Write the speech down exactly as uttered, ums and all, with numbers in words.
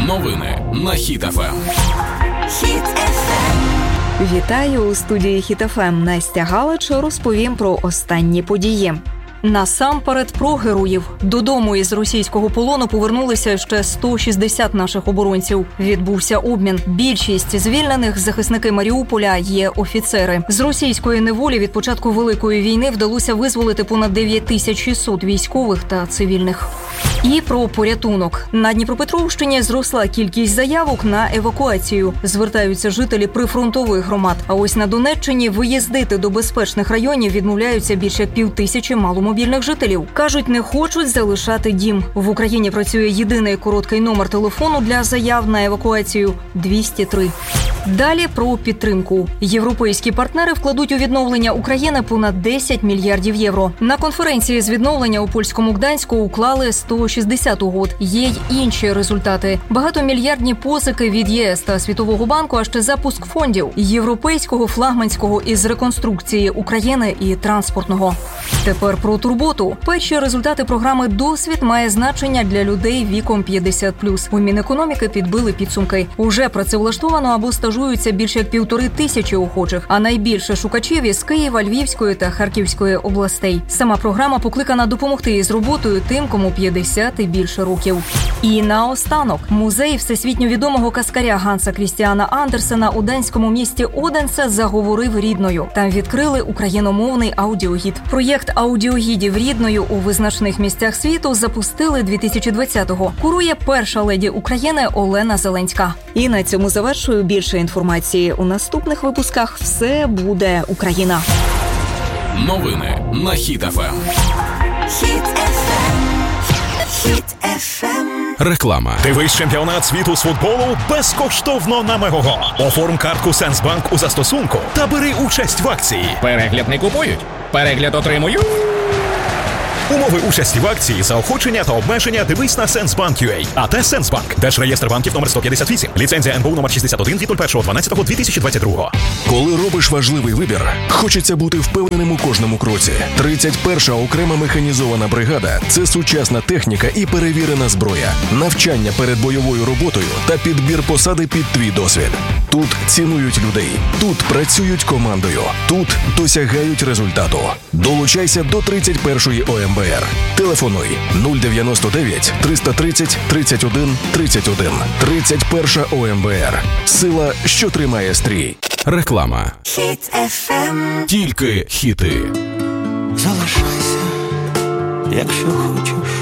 Новини на Хіт еф ем. Хіт еф ем. Вітаю у студії Хіт еф ем. Настя Галич розповім про останні події. Насамперед про героїв. Додому із російського полону повернулися ще сто шістдесят наших оборонців. Відбувся обмін. Більшість звільнених захисники Маріуполя є офіцери. З російської неволі від початку Великої війни вдалося визволити понад дев'ять тисяч шістсот військових та цивільних. І про порятунок. На Дніпропетровщині зросла кількість заявок на евакуацію. Звертаються жителі прифронтових громад. А ось на Донеччині виїздити до безпечних районів відмовляються більше півтисячі маломобільних жителів. Кажуть, не хочуть залишати дім. В Україні працює єдиний короткий номер телефону для заяв на евакуацію – двісті три. Далі про підтримку. Європейські партнери вкладуть у відновлення України понад десять мільярдів євро. На конференції з відновлення у польському Гданську уклали сто шістдесят угод. Є й інші результати. Багатомільярдні позики від ЄС та Світового банку, а ще запуск фондів європейського, флагманського із реконструкції України і транспортного. Тепер про турботу. Перші результати програми «Досвід» має значення для людей віком п'ятдесят плюс. У Мінекономіки підбили підсумки. Уже працевлаштовано або стажуються більше як півтори тисячі охочих, а найбільше шукачів із Києва, Львівської та Харківської областей. Сама програма покликана допомогти із роботою тим, кому п'ятдесят і більше років. І наостанок. Музей всесвітньо відомого каскаря Ганса Крістіана Андерсена у данському місті Оденсе заговорив рідною. Там відкрили україномовний аудіогід. Проєкт аудіогідів рідною у визначних місцях світу запустили дві тисячі двадцятого. Курує перша леді України Олена Зеленська. І на цьому завершую. Більше інформації у наступних випусках. Все буде Україна. Новини на Хіт еф ем. Хіт еф ем. Хіт еф ем. Реклама. Дивись чемпіонат світу з футболу безкоштовно на Мегого. Оформ картку Сенсбанк у застосунку та бери участь в акції. Перегляд не купують, перегляд отримують. Умови участі в акції, заохочення та обмеження дивись на Сенсбанк.ua. АТ Сенсбанк. Держреєстр банків номер сто п'ятдесят вісім. Ліцензія ен бе у номер шістдесят один від першого дванадцятого дві тисячі двадцять другого. Коли робиш важливий вибір, хочеться бути впевненим у кожному кроці. тридцять перша окрема механізована бригада – це сучасна техніка і перевірена зброя, навчання перед бойовою роботою та підбір посади під твій досвід. Тут цінують людей, тут працюють командою, тут досягають результату. Долучайся до тридцять першої о ем бе ер. Телефонуй нуль дев'яносто дев'ять триста тридцять тридцять один тридцять один. тридцять перша о ем бе ер. Сила, що тримає стрій. Реклама. Хіт еф ем. Тільки хіти. Залишайся, якщо хочеш.